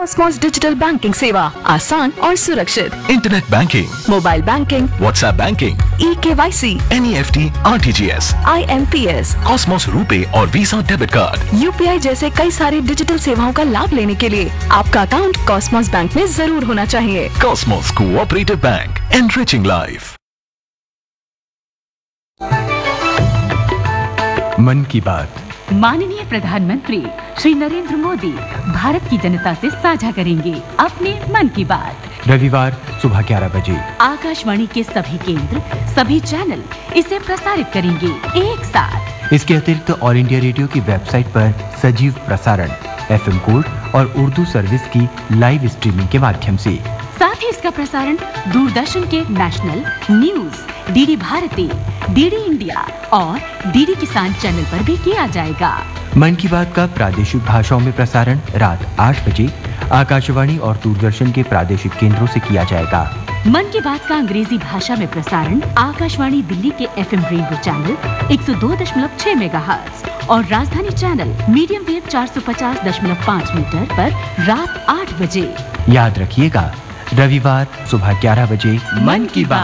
Cosmos digital banking सेवा आसान और सुरक्षित। Internet banking, mobile banking, WhatsApp banking, eKYC, NEFT, RTGS, IMPS, Cosmos RuPay और वीसा डेबिट कार्ड, UPI जैसे कई सारी डिजिटल सेवाओं का लाभ लेने के लिए आपका अकाउंट कॉस्मोस बैंक में जरूर होना चाहिए। Cosmos cooperative bank, enriching life. मन की बात माननीय प्रधानमंत्री श्री नरेंद्र मोदी भारत की जनता से साझा करेंगे अपने मन की बात। रविवार सुबह 11 बजे आकाशवाणी के सभी केंद्र, सभी चैनल इसे प्रसारित करेंगे एक साथ। इसके अतिरिक्त ऑल इंडिया रेडियो की वेबसाइट पर सजीव प्रसारण, FM कोड और उर्दू सर्विस की लाइव स्ट्रीमिंग के माध्यम से। साथ ही इसका प्रसारण दूरदर्शन के national news, DD Bharti, DD India और DD किसान चैनल पर भी किया जाएगा। मन की बात का प्रादेशिक भाषाओं में प्रसारण रात 8 बजे आकाशवाणी और दूरदर्शन के प्रादेशिक केंद्रों से किया जाएगा। मन की बात का अंग्रेजी भाषा में प्रसारण आकाशवाणी दिल्ली के FM रेनबो चैनल 102.6 मेगाहर्ट्ज और राजधानी चैनल मीडियम वेव 450.5 मीटर पर रात 8 बजे। याद रखिएगा, रविवार सुबह 11 बजे मन की बात।